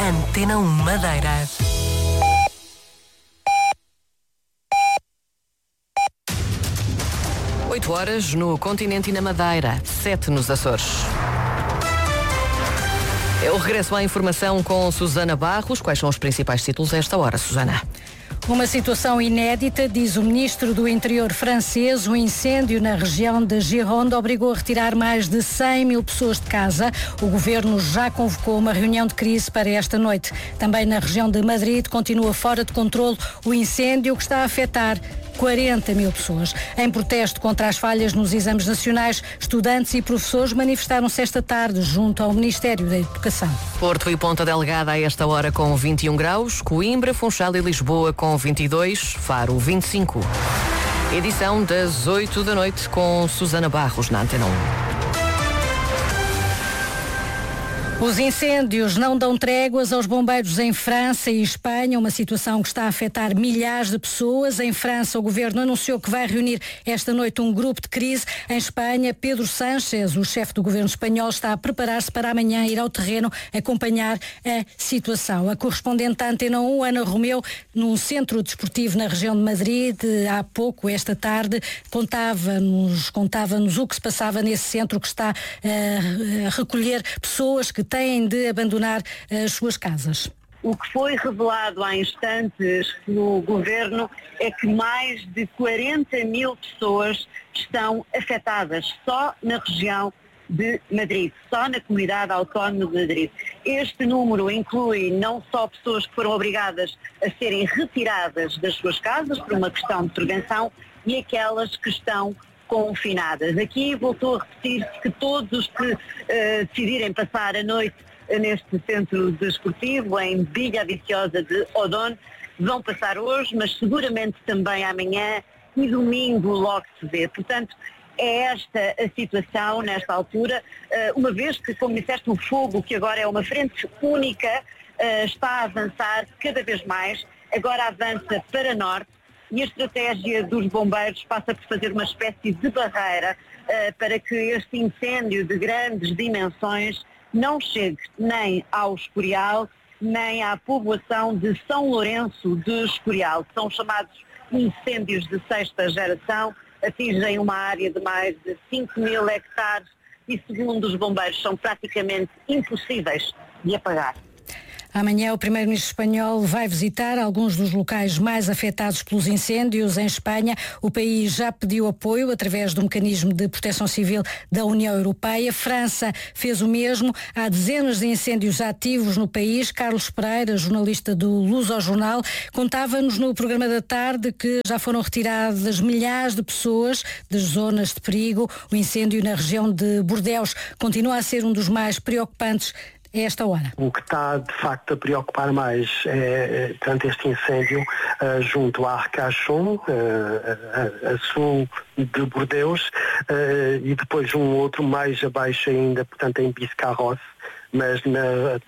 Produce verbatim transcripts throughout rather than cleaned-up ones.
Antena um Madeira. oito horas no continente e na Madeira, sete nos Açores. É o regresso à informação com Susana Barros. Quais são os principais títulos a esta hora, Susana? Uma situação inédita, diz o ministro do Interior francês. O incêndio na região de Gironde obrigou a retirar mais de cem mil pessoas de casa. O governo já convocou uma reunião de crise para esta noite. Também na região de Madrid continua fora de controle o incêndio que está a afetar quarenta mil pessoas. Em protesto contra as falhas nos exames nacionais, estudantes e professores manifestaram-se esta tarde junto ao Ministério da Educação. Porto e Ponta Delgada a esta hora com vinte e um graus, Coimbra, Funchal e Lisboa com vinte e dois, Faro vinte e cinco. Edição das oito da noite com Susana Barros na Antena um. Os incêndios não dão tréguas aos bombeiros em França e Espanha, uma situação que está a afetar milhares de pessoas. Em França, o governo anunciou que vai reunir esta noite um grupo de crise. Em Espanha, Pedro Sánchez, o chefe do governo espanhol, está a preparar-se para amanhã ir ao terreno acompanhar a situação. A correspondente da Antena um, Ana Romeu, num centro desportivo na região de Madrid, há pouco, esta tarde, contava-nos, contava-nos o que se passava nesse centro que está a recolher pessoas que têm de abandonar as suas casas. O que foi revelado há instantes no governo é que mais de quarenta mil pessoas estão afetadas só na região de Madrid, só na comunidade autónoma de Madrid. Este número inclui não só pessoas que foram obrigadas a serem retiradas das suas casas por uma questão de prevenção e aquelas que estão confinadas. Aqui voltou a repetir-se que todos os que uh, decidirem passar a noite neste centro desportivo, em Vila Viciosa de Odón, vão passar hoje, mas seguramente também amanhã e domingo logo se vê. Portanto, é esta a situação nesta altura, uh, uma vez que, como disseste, o fogo, que agora é uma frente única, uh, está a avançar cada vez mais, agora avança para norte. E a estratégia dos bombeiros passa por fazer uma espécie de barreira uh, para que este incêndio de grandes dimensões não chegue nem ao Escorial, nem à povoação de São Lourenço de Escorial. São chamados incêndios de sexta geração, atingem uma área de mais de cinco mil hectares e, segundo os bombeiros, são praticamente impossíveis de apagar. Amanhã o primeiro-ministro espanhol vai visitar alguns dos locais mais afetados pelos incêndios em Espanha. O país já pediu apoio através do mecanismo de proteção civil da União Europeia. França fez o mesmo. Há dezenas de incêndios ativos no país. Carlos Pereira, jornalista do Luso-Jornal, contava-nos no programa da tarde que já foram retiradas milhares de pessoas das zonas de perigo. O incêndio na região de Bordeus continua a ser um dos mais preocupantes a esta hora. O que está de facto a preocupar mais é, tanto este incêndio uh, junto a Arcachon, uh, a, a sul de Bordeus, uh, e depois um outro mais abaixo ainda, portanto em Biscarrosse, mas na,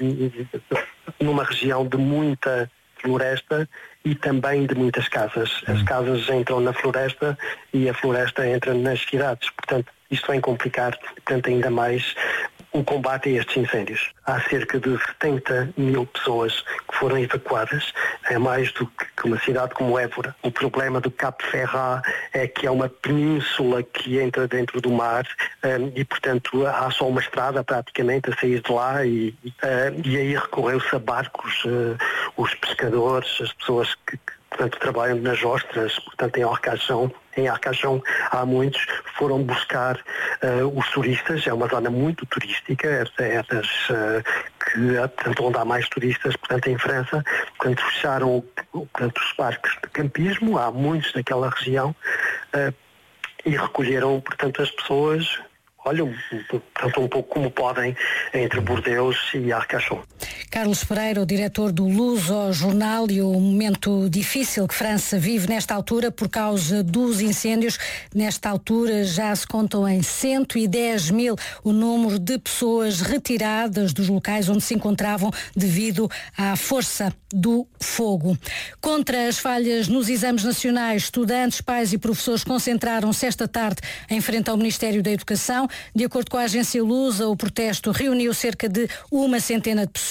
numa região de muita floresta e também de muitas casas. As casas entram na floresta e a floresta entra nas cidades. Portanto, isto vai complicar, portanto, ainda mais o combate a estes incêndios. Há cerca de setenta mil pessoas que foram evacuadas, é mais do que uma cidade como Évora. O problema do Cap Ferrat é que é uma península que entra dentro do mar um, e, portanto, há só uma estrada praticamente a sair de lá e, uh, e aí recorreu-se a barcos, uh, os pescadores, as pessoas que, que portanto, trabalham nas ostras, portanto, em Arcachon. Em Arcachon há muitos, foram buscar uh, os turistas, é uma zona muito turística, esta é das uh, que, portanto, onde há mais turistas, portanto, em França, portanto, fecharam portanto, os parques de campismo, há muitos naquela região, uh, e recolheram, portanto, as pessoas, olham, portanto, um pouco como podem, entre Bordeus e Arcachon. Carlos Pereira, o diretor do Luso-Jornal, e o momento difícil que França vive nesta altura por causa dos incêndios. Nesta altura já se contam em cento e dez mil o número de pessoas retiradas dos locais onde se encontravam devido à força do fogo. Contra as falhas nos exames nacionais, estudantes, pais e professores concentraram-se esta tarde em frente ao Ministério da Educação. De acordo com a agência Lusa, o protesto reuniu cerca de uma centena de pessoas.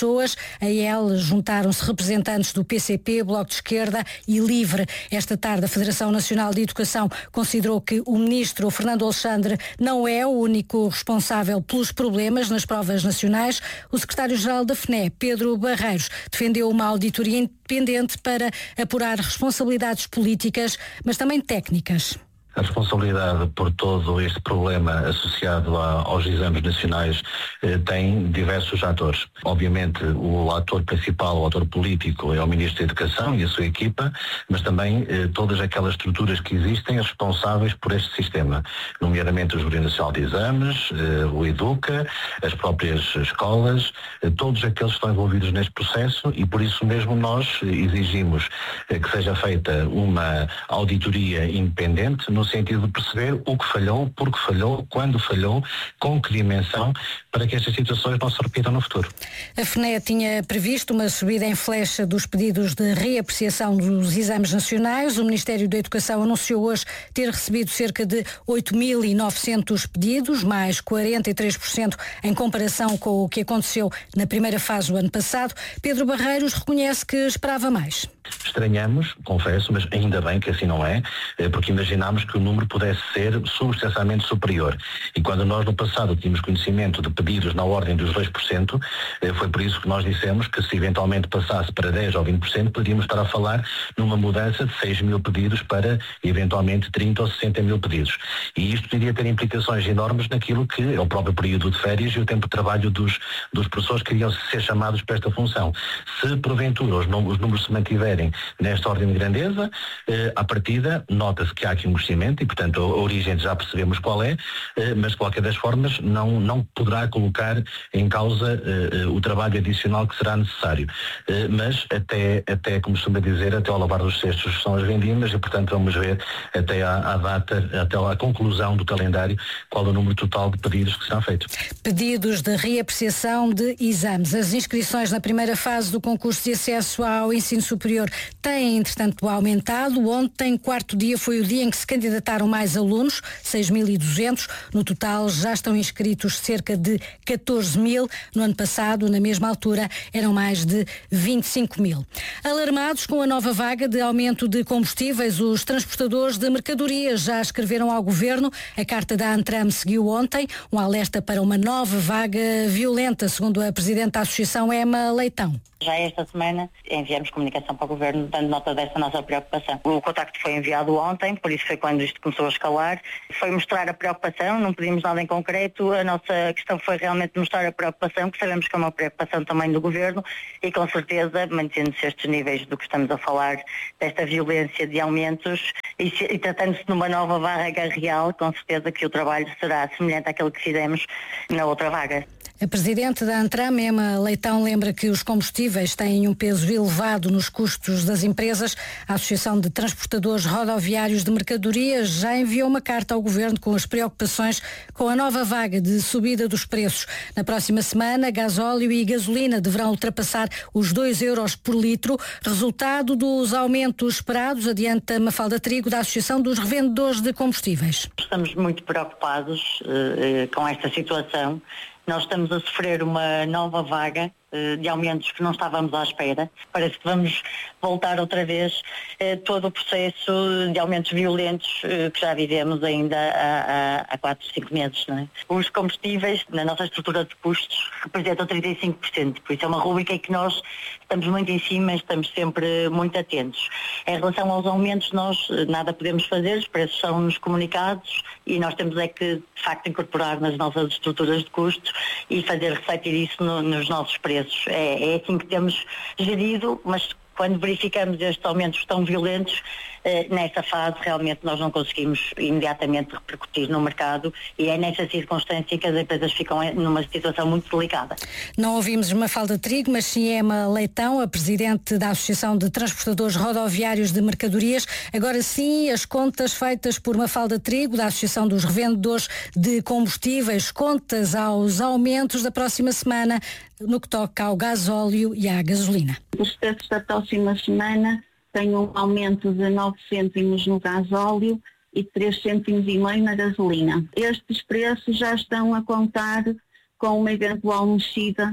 pessoas. A ele juntaram-se representantes do P C P, Bloco de Esquerda e LIVRE. Esta tarde, a Federação Nacional de Educação considerou que o ministro Fernando Alexandre não é o único responsável pelos problemas nas provas nacionais. O secretário-geral da F N E, Pedro Barreiros, defendeu uma auditoria independente para apurar responsabilidades políticas, mas também técnicas. A responsabilidade por todo este problema associado a, aos exames nacionais eh, tem diversos atores. Obviamente, o ator principal, o ator político, é o Ministro da Educação e a sua equipa, mas também eh, todas aquelas estruturas que existem responsáveis por este sistema, nomeadamente o Júri Nacional de Exames, eh, o EDUCA, as próprias escolas, eh, todos aqueles que estão envolvidos neste processo, e por isso mesmo nós exigimos eh, que seja feita uma auditoria independente no sentido de perceber o que falhou, por que falhou, quando falhou, com que dimensão, para que estas situações não se repitam no futuro. A F N E tinha previsto uma subida em flecha dos pedidos de reapreciação dos exames nacionais. O Ministério da Educação anunciou hoje ter recebido cerca de oito mil e novecentos pedidos, mais quarenta e três por cento em comparação com o que aconteceu na primeira fase do ano passado. Pedro Barreiros reconhece que esperava mais. Estranhamos, confesso, mas ainda bem que assim não é, porque imaginámos que o número pudesse ser substancialmente superior. E quando nós no passado tínhamos conhecimento de pedidos na ordem dos dois por cento, foi por isso que nós dissemos que se eventualmente passasse para dez ou vinte por cento, poderíamos estar a falar numa mudança de seis mil pedidos para eventualmente trinta ou sessenta mil pedidos. E isto iria ter implicações enormes naquilo que é o próprio período de férias e o tempo de trabalho dos, dos professores que iriam ser chamados para esta função. Se porventura os números, os números se mantiverem nesta ordem de grandeza, eh, à partida nota-se que há aqui um crescimento e, portanto, a, a origem já percebemos qual é, eh, mas de qualquer das formas não, não poderá colocar em causa eh, o trabalho adicional que será necessário. Eh, mas até, até, como costuma dizer, até ao lavar dos cestos são as vendimas e, portanto, vamos ver até à, à data, até à conclusão do calendário, qual é o número total de pedidos que serão feitos. Pedidos de reapreciação de exames. As inscrições na primeira fase do concurso de acesso ao ensino superior têm, entretanto, aumentado. Ontem, quarto dia, foi o dia em que se candidataram mais alunos, seis mil e duzentos. No total, já estão inscritos cerca de catorze mil. No ano passado, na mesma altura, eram mais de vinte e cinco mil. Alarmados com a nova vaga de aumento de combustíveis, os transportadores de mercadorias já escreveram ao Governo. A carta da Antram seguiu ontem um alerta para uma nova vaga violenta, segundo a Presidente da Associação, Emma Leitão. Já esta semana enviamos comunicação para o Governo dando nota dessa nossa preocupação. O contacto foi enviado ontem, por isso foi quando isto começou a escalar. Foi mostrar a preocupação, não pedimos nada em concreto. A nossa questão foi realmente mostrar a preocupação, que sabemos que é uma preocupação também do Governo e com certeza, mantendo-se estes níveis do que estamos a falar, desta violência de aumentos e, e tratando-se de uma nova vaga real, com certeza que o trabalho será semelhante àquele que fizemos na outra vaga. A Presidente da Antram, Emma Leitão, lembra que os combustíveis têm um peso elevado nos custos das empresas. A Associação de Transportadores Rodoviários de Mercadorias já enviou uma carta ao Governo com as preocupações com a nova vaga de subida dos preços. Na próxima semana, gasóleo e gasolina deverão ultrapassar os dois euros por litro, resultado dos aumentos esperados, adianta Mafalda Trigo, da Associação dos Revendedores de Combustíveis. Estamos muito preocupados uh, com esta situação. Nós estamos a sofrer uma nova vaga de aumentos que não estávamos à espera. Parece que vamos voltar outra vez eh, todo o processo de aumentos violentos eh, que já vivemos ainda há, há, há quatro, cinco meses. Não é? Os combustíveis, na nossa estrutura de custos, representam trinta e cinco por cento, por isso é uma rubrica em que nós estamos muito em cima, estamos sempre muito atentos. Em relação aos aumentos, nós nada podemos fazer, os preços são-nos comunicados e nós temos é que, de facto, incorporar nas nossas estruturas de custos e fazer refletir isso no, nos nossos preços. É, é assim que temos gerido, mas quando verificamos estes aumentos tão violentos, eh, nessa fase realmente nós não conseguimos imediatamente repercutir no mercado e é nessa circunstância que as empresas ficam numa situação muito delicada. Não ouvimos Mafalda Trigo, mas sim Emma Leitão, a Presidente da Associação de Transportadores Rodoviários de Mercadorias. Agora sim, as contas feitas por Mafalda Trigo, da Associação dos Revendedores de Combustíveis, contas aos aumentos da próxima semana no que toca ao gasóleo e à gasolina. Os preços da próxima semana têm um aumento de nove cêntimos no gasóleo e três cêntimos e meio na gasolina. Estes preços já estão a contar com uma eventual mexida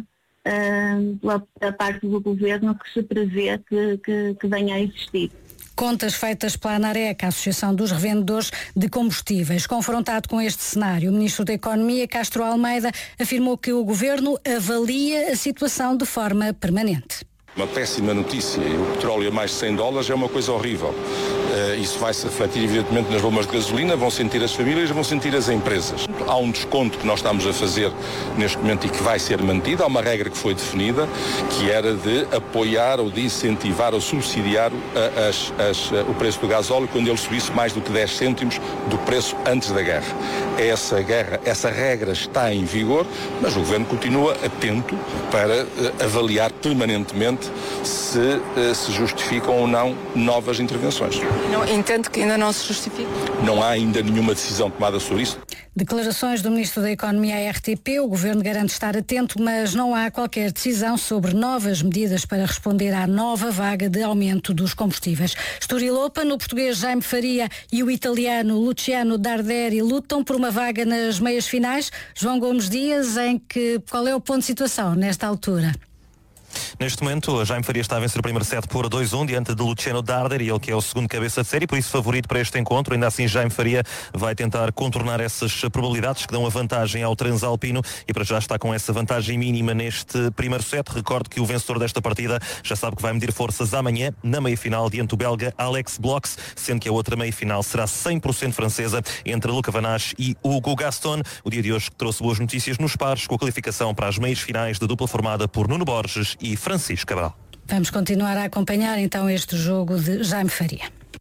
uh, pela, pela parte do Governo que se prevê que, que, que venha a existir. Contas feitas pela ANAREC, a Associação dos Revendedores de Combustíveis. Confrontado com este cenário, o Ministro da Economia, Castro Almeida, afirmou que o Governo avalia a situação de forma permanente. Uma péssima notícia, e o petróleo a mais de cem dólares é uma coisa horrível. Uh, isso vai se refletir evidentemente nas bombas de gasolina, vão sentir as famílias, vão sentir as empresas. Há um desconto que nós estamos a fazer neste momento e que vai ser mantido, há uma regra que foi definida, que era de apoiar ou de incentivar ou subsidiar a, as, as, a, o preço do gasóleo quando ele subisse mais do que dez cêntimos do preço antes da guerra. Essa, guerra, essa regra está em vigor, mas o Governo continua atento para uh, avaliar permanentemente se uh, se justificam ou não novas intervenções. Não, entendo que ainda não se justifica? Não há ainda nenhuma decisão tomada sobre isso. Declarações do Ministro da Economia à R T P. O Governo garante estar atento, mas não há qualquer decisão sobre novas medidas para responder à nova vaga de aumento dos combustíveis. Sturilopan, o português Jaime Faria e o italiano Luciano Darderi lutam por uma vaga nas meias finais. João Gomes Dias, em que, qual é o ponto de situação nesta altura? Neste momento, Jaime Faria está a vencer o primeiro set por dois a um diante de Luciano Darder, e ele que é o segundo cabeça de série, por isso favorito para este encontro. Ainda assim, Jaime Faria vai tentar contornar essas probabilidades que dão a vantagem ao Transalpino, e para já está com essa vantagem mínima neste primeiro set. Recordo que o vencedor desta partida já sabe que vai medir forças amanhã na meia-final diante do belga Alex Bloks, sendo que a outra meia-final será cem por cento francesa entre Luca Van Assche e Hugo Gaston. O dia de hoje trouxe boas notícias nos pares, com a qualificação para as meias finais da dupla formada por Nuno Borges e Francisco Cabral. Vamos continuar a acompanhar então este jogo de Jaime Faria.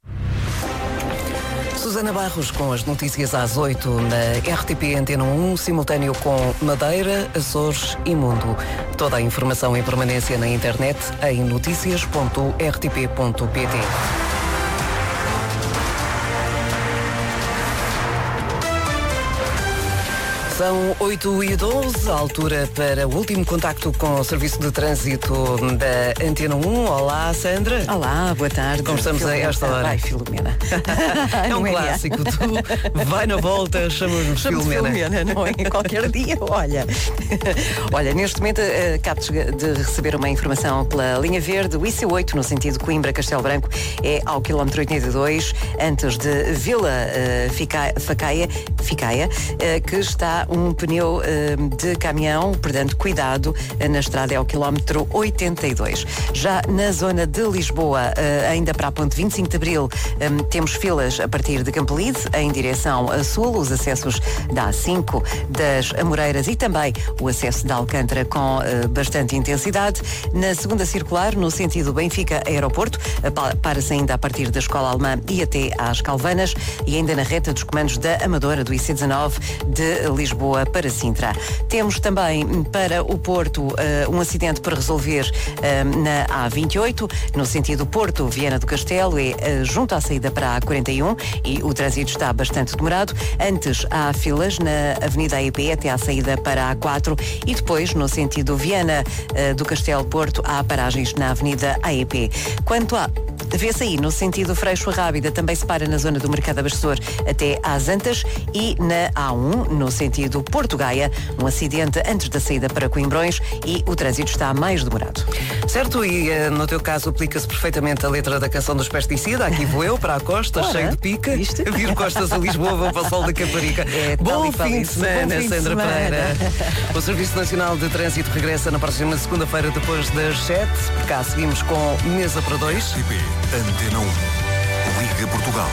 Susana Barros com as notícias às oito na R T P Antena um, simultâneo com Madeira, Açores e Mundo. Toda a informação em permanência na internet em noticias ponto r t p ponto p t. São oito e doze, a altura para o último contacto com o Serviço de Trânsito da Antena um. Olá, Sandra. Olá, boa tarde. Como estamos Filomena. a esta hora? Vai, Filomena. É um clássico. Tu vai na volta, chamas-nos Filomena. Filomena, não é? Qualquer dia, olha. Olha, neste momento uh, acabo de receber uma informação pela linha verde, o I C oito, no sentido Coimbra-Castelo Branco, é ao quilómetro oitenta e dois, antes de Vila uh, Fica, Facaia, Ficaia uh, que está um pneu uh, de caminhão, portanto, cuidado, uh, na estrada é ao quilómetro oitenta e dois. Já na zona de Lisboa, uh, ainda para a ponte vinte e cinco de Abril, um, temos filas a partir de Campolide, em direção a sul, os acessos da A cinco, das Amoreiras e também o acesso da Alcântara com uh, bastante intensidade. Na segunda circular, no sentido Benfica-Aeroporto, uh, para-se ainda a partir da Escola Alemã e até às Calvanas, e ainda na reta dos comandos da Amadora, do I C dezanove, de Lisboa para Sintra. Temos também para o Porto uh, um acidente para resolver uh, na A vinte e oito, no sentido Porto-Viana do Castelo, é uh, junto à saída para a A quarenta e um, e o trânsito está bastante demorado. Antes há filas na Avenida A E P até à saída para a A quatro, e depois no sentido Viana uh, do Castelo-Porto há paragens na Avenida A E P. Quanto a vê-se aí no sentido Freixo Rábida, também se para na zona do Mercado Abastecedor até às Antas, e na A um, no sentido Porto Gaia, um acidente antes da saída para Coimbrões e o trânsito está mais demorado. Certo, e uh, no teu caso aplica-se perfeitamente a letra da canção dos Pesticida. Aqui vou eu para a costa, Ora, cheio de pica. Isto? Vir costas a Lisboa, vou para o sol da Caparica. É, Bom fim de semana, fim Sandra de semana. Pereira. O Serviço Nacional de Trânsito regressa na próxima segunda-feira depois das sete. Por cá seguimos com Mesa para Dois. R T P Antena um. Liga Portugal.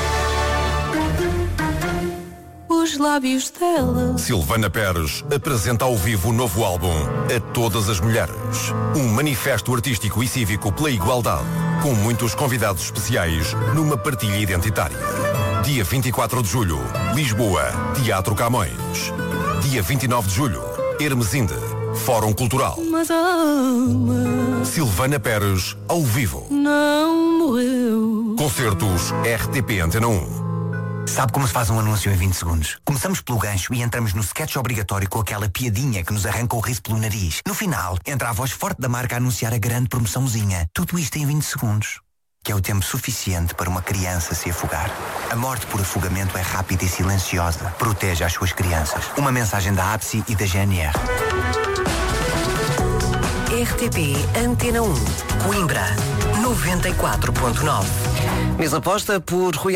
Os lábios dela. Silvana Pérez apresenta ao vivo o novo álbum A Todas as Mulheres. Um manifesto artístico e cívico pela igualdade, com muitos convidados especiais numa partilha identitária. Dia vinte e quatro de julho, Lisboa, Teatro Camões. Dia vinte e nove de julho, Hermesinde, Fórum Cultural. Mas a alma Silvana Pérez, ao vivo. não morreu. Concertos R T P Antena um. Sabe como se faz um anúncio em vinte segundos? Começamos pelo gancho e entramos no sketch obrigatório com aquela piadinha que nos arranca o riso pelo nariz. No final, entra a voz forte da marca a anunciar a grande promoçãozinha. Tudo isto em vinte segundos. Que é o tempo suficiente para uma criança se afogar. A morte por afogamento é rápida e silenciosa. Proteja as suas crianças. Uma mensagem da A B S I e da G N R. R T P Antena um. Coimbra, noventa e quatro ponto nove. Mesa posta por Rui